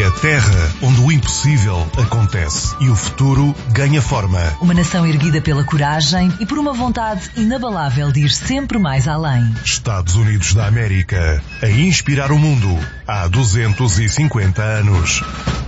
a terra onde o impossível acontece e o futuro ganha forma. Uma nação erguida pela coragem e por uma vontade inabalável de ir sempre mais além. Estados Unidos da América, a inspirar o mundo há 250 anos.